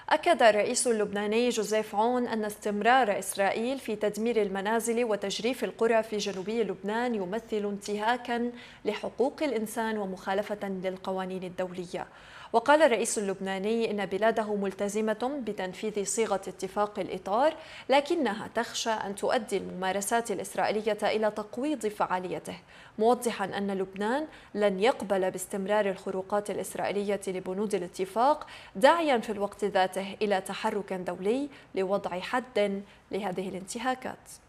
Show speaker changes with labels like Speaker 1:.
Speaker 1: أكد الرئيس اللبناني جوزيف عون أن استمرار إسرائيل في تدمير المنازل وتجريف القرى في جنوبي لبنان يمثل انتهاكا لحقوق الإنسان ومخالفة للقوانين الدولية. وقال الرئيس اللبناني إن بلاده ملتزمة بتنفيذ صيغة اتفاق الإطار، لكنها تخشى أن تؤدي الممارسات الإسرائيلية إلى تقويض فعاليته، موضحا أن لبنان لن يقبل باستمرار الخروقات الإسرائيلية لبنود الاتفاق، داعيا في الوقت ذاته إلى تحرك دولي لوضع حد لهذه الانتهاكات.